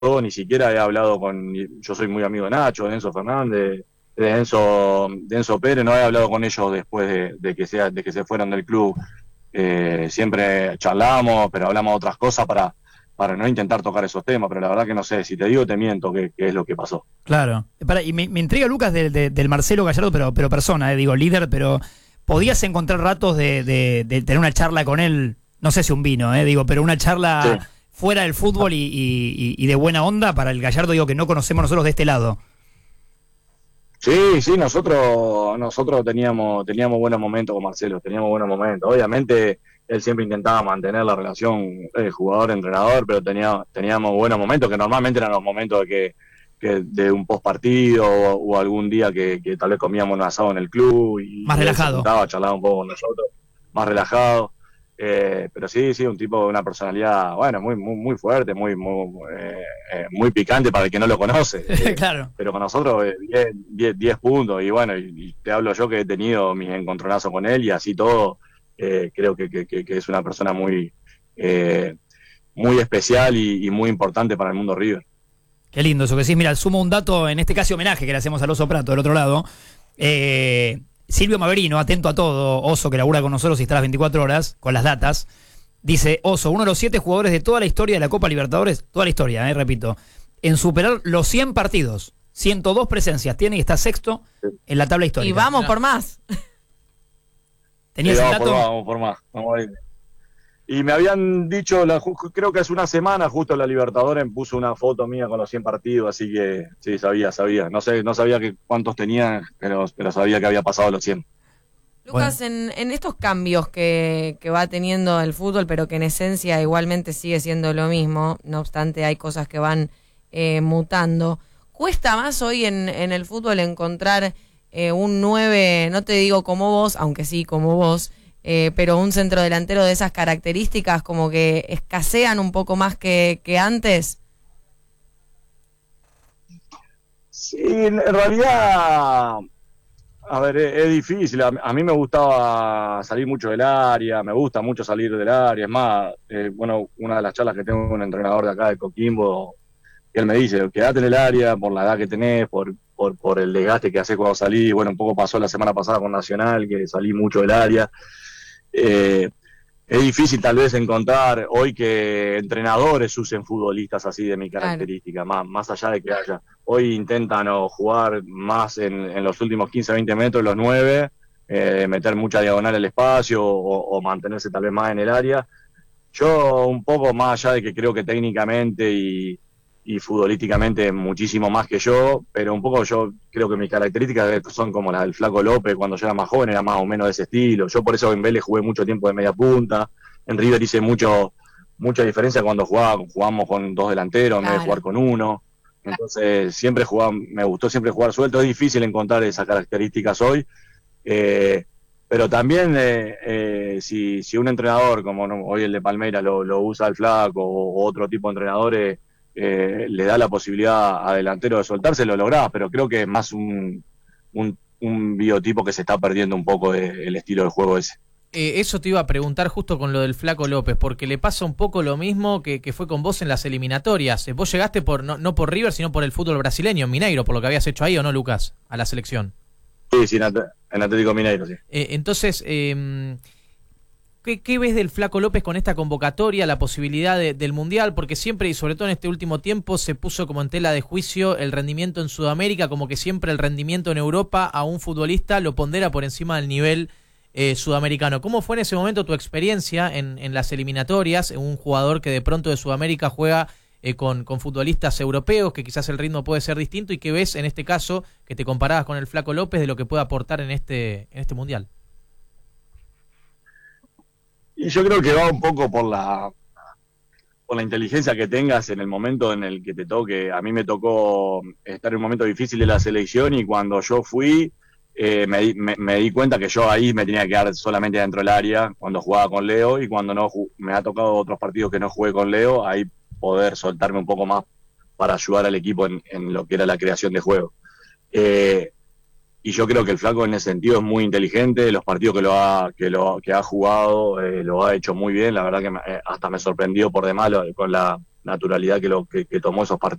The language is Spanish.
ni siquiera he hablado yo soy muy amigo de Nacho, de Enzo Fernández, de Enzo Pérez, no he hablado con ellos después de que se fueron del club. Siempre charlamos, pero hablamos de otras cosas para no intentar tocar esos temas, pero la verdad que no sé, si te digo te miento qué es lo que pasó. Claro. Y me intriga, Lucas, del Marcelo Gallardo, pero persona, digo, líder, pero ¿podías encontrar ratos de tener una charla con él? No sé si un vino, digo, pero una charla Sí. fuera del fútbol y de buena onda para el Gallardo, digo, que no conocemos nosotros de este lado. Sí, nosotros teníamos buenos momentos con Marcelo, teníamos buenos momentos. Obviamente él siempre intentaba mantener la relación jugador-entrenador, pero teníamos buenos momentos, que normalmente eran los momentos que de un post partido o algún día que tal vez comíamos un asado en el club Más y él se relajado. juntaba, charlaba un poco con nosotros, más relajado. Pero sí, un tipo de una personalidad, bueno, muy fuerte, muy picante para el que no lo conoce. Claro. Pero con nosotros 10 puntos, y bueno, y te hablo yo que he tenido mis encontronazos con él y así todo, creo que es una persona eh, muy especial y muy importante para el mundo River. Qué lindo eso que sí. Mira, sumo un dato, en este caso homenaje que le hacemos al Oso Prato del otro lado. Silvio Maverino, atento a todo, Oso, que labura con nosotros y está a las 24 horas, con las datas. Dice, Oso, uno de los 7 jugadores de toda la historia de la Copa Libertadores, toda la historia, repito, en superar los 100 partidos. 102 presencias tiene y está sexto en la tabla histórica. Y vamos por más. ¿Tenías Sí, el vamos dato? por más, vamos a ir. Y me habían dicho, creo que hace una semana, justo la Libertadores puso una foto mía con los 100 partidos, así que sí, sabía. No sabía cuántos tenía, pero sabía que había pasado los 100. Lucas, en estos cambios que va teniendo el fútbol, pero que en esencia igualmente sigue siendo lo mismo, no obstante hay cosas que van mutando, ¿cuesta más hoy en el fútbol encontrar un 9, no te digo como vos, aunque sí como vos, pero un centrodelantero de esas características como que escasean un poco más que antes? Sí, en realidad, a ver, es difícil. A mí me gustaba salir mucho del área, me gusta mucho salir del área. Es más, bueno, una de las charlas que tengo con un entrenador de acá de Coquimbo, que él me dice, quédate en el área por la edad que tenés, por el desgaste que haces cuando salís. Bueno, un poco pasó la semana pasada con Nacional, que salí mucho del área. Eh, es difícil tal vez encontrar hoy que entrenadores usen futbolistas así de mi Claro. característica, más allá de que haya. Hoy intentan jugar más en los últimos 15, 20 metros, los 9, meter mucha diagonal al espacio o mantenerse tal vez más en el área. Yo un poco más allá de que creo que técnicamente y futbolísticamente muchísimo más que yo, pero un poco yo creo que mis características son como las del Flaco López cuando yo era más joven, era más o menos de ese estilo. Yo por eso en Vélez jugué mucho tiempo de media punta, en River hice mucha diferencia cuando jugamos con 2 delanteros en vez de Claro. jugar con uno. Entonces me gustó siempre jugar suelto. Es difícil encontrar esas características hoy. Pero también si un entrenador como hoy el de Palmeiras lo usa el Flaco o otro tipo de entrenadores, le da la posibilidad a delantero de soltarse, lo lográs, pero creo que es más un biotipo que se está perdiendo un poco el estilo de juego ese. Eso te iba a preguntar justo con lo del Flaco López, porque le pasa un poco lo mismo que fue con vos en las eliminatorias. Vos llegaste no por River, sino por el fútbol brasileño, en Mineiro, por lo que habías hecho ahí, ¿o no, Lucas? A la selección. Sí, en Atlético Mineiro, sí. Entonces, ¿qué ves del Flaco López con esta convocatoria, la posibilidad del Mundial? Porque siempre, y sobre todo en este último tiempo, se puso como en tela de juicio el rendimiento en Sudamérica, como que siempre el rendimiento en Europa a un futbolista lo pondera por encima del nivel sudamericano. ¿Cómo fue en ese momento tu experiencia en las eliminatorias, en un jugador que de pronto de Sudamérica juega con futbolistas europeos, que quizás el ritmo puede ser distinto, y qué ves en este caso, que te comparabas con el Flaco López, de lo que puede aportar en este Mundial? Y yo creo que va un poco por la inteligencia que tengas en el momento en el que te toque. A mí me tocó estar en un momento difícil de la selección y cuando yo fui, me di cuenta que yo ahí me tenía que quedar solamente dentro del área cuando jugaba con Leo, y cuando no me ha tocado otros partidos que no jugué con Leo, ahí poder soltarme un poco más para ayudar al equipo en lo que era la creación de juego. Y yo creo que el Flaco en ese sentido es muy inteligente. Los partidos que ha jugado lo ha hecho muy bien. La verdad que hasta me sorprendió por demás naturalidad que tomó esos partidos.